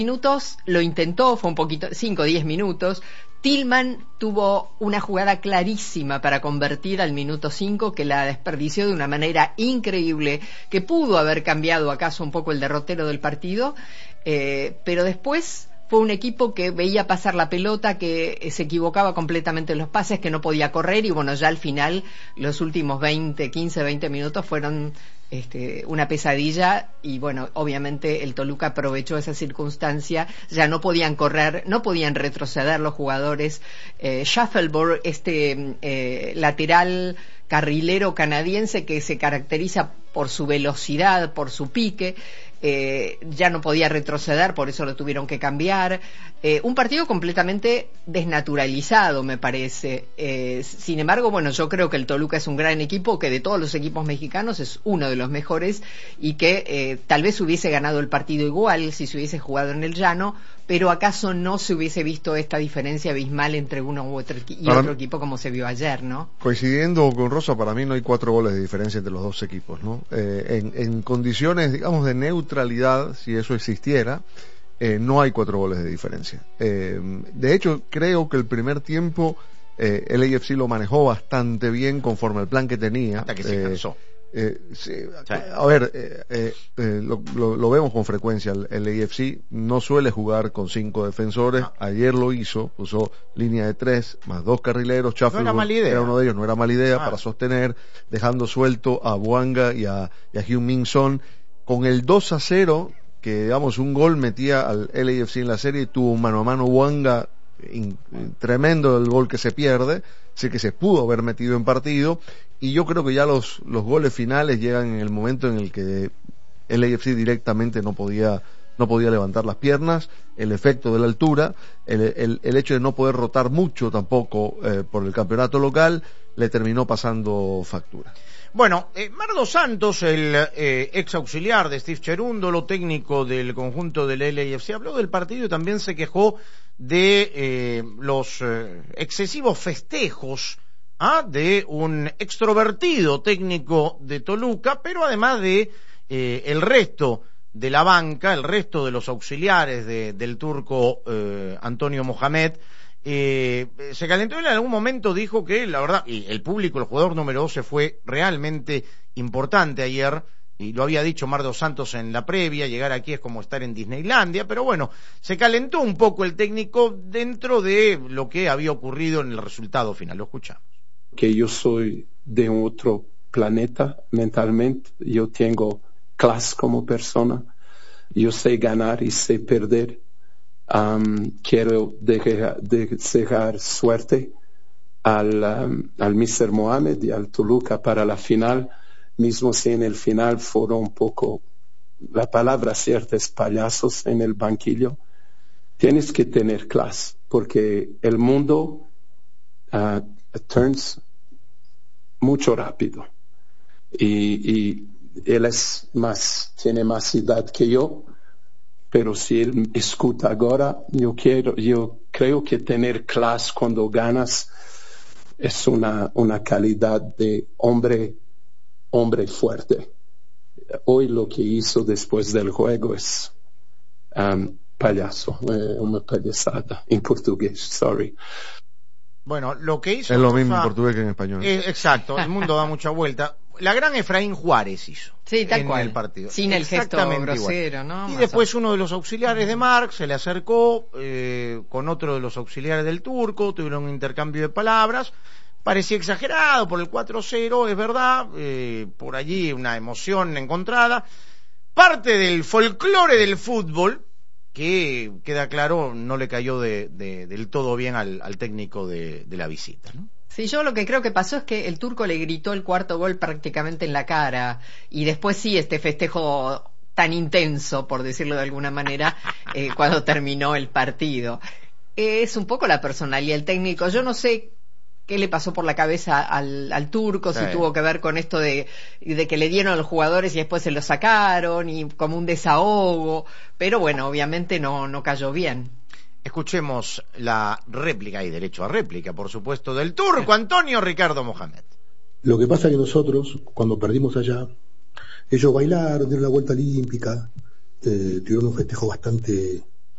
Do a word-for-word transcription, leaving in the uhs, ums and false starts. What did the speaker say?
Minutos lo intentó, fue un poquito, cinco o diez minutos. Tillman tuvo una jugada clarísima para convertir al minuto cinco, que la desperdició de una manera increíble, que pudo haber cambiado acaso un poco el derrotero del partido, eh, pero después fue un equipo que veía pasar la pelota, que se equivocaba completamente en los pases, que no podía correr, y bueno, ya al final los últimos veinte, quince, veinte minutos fueron Este, una pesadilla, y bueno, obviamente el Toluca aprovechó esa circunstancia, ya no podían correr, no podían retroceder los jugadores. eh, Shuffleboard, este eh, lateral carrilero canadiense que se caracteriza por su velocidad, por su pique, eh, ya no podía retroceder, por eso lo tuvieron que cambiar. Eh, un partido completamente desnaturalizado, me parece. Eh, sin embargo, bueno, yo creo que el Toluca es un gran equipo, que de todos los equipos mexicanos es uno de los mejores, y que eh, tal vez hubiese ganado el partido igual si se hubiese jugado en el llano, pero acaso no se hubiese visto esta diferencia abismal entre uno u otro y para otro equipo como se vio ayer, ¿no? Coincidiendo con Rosa, para mí no hay cuatro goles de diferencia entre los dos equipos, ¿no? Eh, en, en condiciones, digamos, de neutralidad, si eso existiera, eh, no hay cuatro goles de diferencia. Eh, de hecho, creo que el primer tiempo eh, el A F C lo manejó bastante bien conforme al plan que tenía. Hasta que se cansó. Eh, Eh, sí, sí. A ver, eh, eh, eh, lo, lo, lo vemos con frecuencia. El, el A F C no suele jugar con cinco defensores. No. Ayer lo hizo, puso línea de tres más dos carrileros. Shuffleboard no era mala idea. Era uno de ellos, no era mala idea, ah. para sostener, dejando suelto a Bouanga y a, y a Heung-min Son. Con el dos a cero, que digamos un gol metía al L A F C en la serie, tuvo un mano a mano Bouanga in, in, tremendo el gol que se pierde, sí que se pudo haber metido en partido. Y yo creo que ya los, los goles finales llegan en el momento en el que el A F C directamente no podía, no podía levantar las piernas, el efecto de la altura, el, el, el hecho de no poder rotar mucho tampoco eh, por el campeonato local, le terminó pasando factura. Bueno, eh, Mardo Santos, el eh, ex auxiliar de Steve Cherundolo, técnico del conjunto del L A F C, habló del partido y también se quejó de eh, los eh, excesivos festejos ¿Ah? de un extrovertido técnico de Toluca, pero además de eh, el resto de la banca, el resto de los auxiliares de, del turco eh, Antonio Mohamed. Eh, se calentó él en algún momento, dijo que la verdad, y el público, el jugador número doce fue realmente importante ayer, y lo había dicho Mardo Santos en la previa, llegar aquí es como estar en Disneylandia, pero bueno, se calentó un poco el técnico dentro de lo que había ocurrido en el resultado final. Lo escuchamos. Que yo soy de otro planeta mentalmente, yo tengo clase como persona, yo sé ganar y sé perder, um, quiero dejar, desear suerte al, um, al míster Mohamed y al Toluca para la final, mismo si en el final fueron un poco, la palabra cierta es payasos en el banquillo. Tienes que tener clase, porque el mundo uh, turns mucho rápido y, y él es más, tiene más edad que yo, pero si él escucha ahora, yo quiero, yo creo que tener clase cuando ganas es una, una calidad de hombre, hombre fuerte. Hoy lo que hizo después del juego es um, payaso, eh, una payasada en portugués, sorry. Bueno, lo que hizo... Es lo mismo en portugués que en español. Eh, exacto, el mundo da mucha vuelta. La gran Efraín Juárez hizo. Sí, tal en cual. el partido. Sin el gesto grosero, ¿no? Y Más después uno de los auxiliares de Marc se le acercó eh, con otro de los auxiliares del turco, tuvieron un intercambio de palabras. Parecía exagerado por el cuatro cero, es verdad, eh, por allí una emoción encontrada. Parte del folclore del fútbol, que queda claro no le cayó de, de, del todo bien al, al técnico de, de la visita, ¿no? Sí, yo lo que creo que pasó es que el turco le gritó el cuarto gol prácticamente en la cara, y después sí, este festejo tan intenso, por decirlo de alguna manera, eh, cuando terminó el partido. Eh, es un poco la personalidad del técnico. Yo no sé qué le pasó por la cabeza al, al turco, sí. Si tuvo que ver con esto de, de que le dieron a los jugadores y después se los sacaron, y como un desahogo, pero bueno, obviamente no, no cayó bien. Escuchemos la réplica, y derecho a réplica, por supuesto, del turco Antonio Ricardo Mohamed. Lo que pasa es que nosotros, cuando perdimos allá, ellos bailaron, dieron la vuelta olímpica, eh, tuvieron un festejo bastante